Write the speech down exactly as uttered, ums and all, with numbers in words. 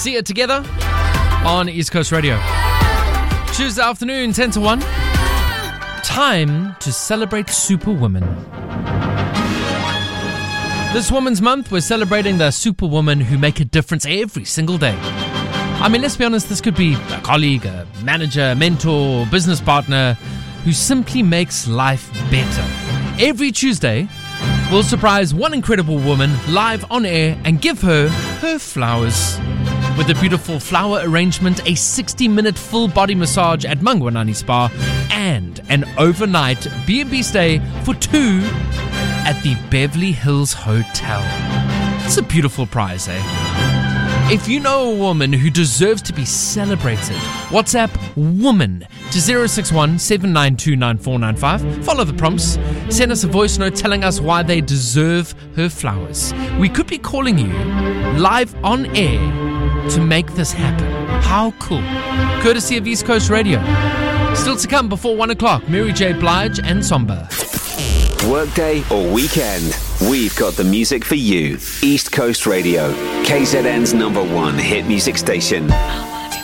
See it together on East Coast Radio. Tuesday afternoon, ten to one. Time to celebrate Superwoman. This Women's Month, we're celebrating the superwomen who make a difference every single day. I mean, let's be honest, this could be a colleague, a manager, a mentor, business partner who simply makes life better. Every Tuesday, we'll surprise one incredible woman live on air and give her her flowers. With a beautiful flower arrangement, a sixty-minute full-body massage at Mangwanani Spa, and an overnight B and B stay for two at the Beverly Hills Hotel. It's a beautiful prize, eh? If you know a woman who deserves to be celebrated, WhatsApp WOMAN to zero six one, seven nine two, nine four nine five. Follow the prompts. Send us a voice note telling us why they deserve her flowers. We could be calling you live on air to make this happen. How cool. Courtesy of East Coast Radio. Still to come before one o'clock, Mary J. Blige and Somber. Workday or weekend, we've got the music for you. East Coast Radio, K Z N's number one hit music station.